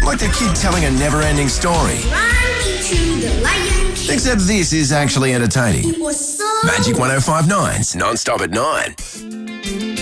Like the kid telling a never-ending story. Run into the Lion King. Except this is actually entertaining. It was so Magic 105.9's Non-Stop at 9.